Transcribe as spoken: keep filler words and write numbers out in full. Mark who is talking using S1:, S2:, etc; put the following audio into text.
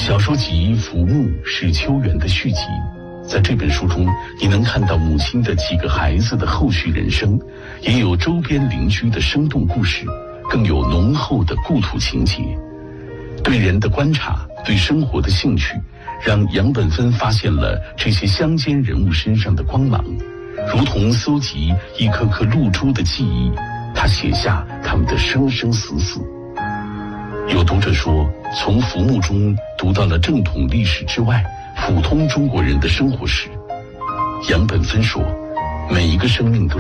S1: 小说集《浮木》是秋园的续集，在这本书中，你能看到母亲的几个孩子的后续人生，也有周边邻居的生动故事，更有浓厚的故土情结。对人的观察，对生活的兴趣，让杨本芬发现了这些乡间人物身上的光芒，如同搜集一颗颗露珠的记忆，他写下他们的生生死死。有读者说，从浮木中读到了正统历史之外普通中国人的生活史。杨本芬说，每一个生命都